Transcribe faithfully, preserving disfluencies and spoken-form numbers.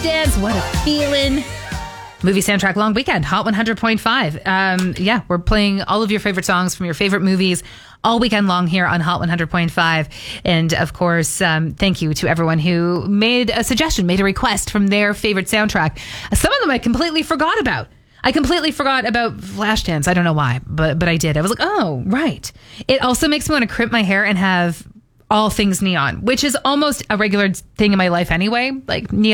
Flashdance. What a feeling. Movie soundtrack long weekend, Hot one hundred point five. Um, yeah, we're playing all of your favorite songs from your favorite movies all weekend long here on Hot one hundred point five. And of course, um, thank you to everyone who made a suggestion, made a request from their favorite soundtrack. Some of them I completely forgot about. I completely forgot about Flashdance. I don't know why, but but I did. I was like, oh, right. It also makes me want to crimp my hair and have all things neon, which is almost a regular thing in my life anyway. Like neon.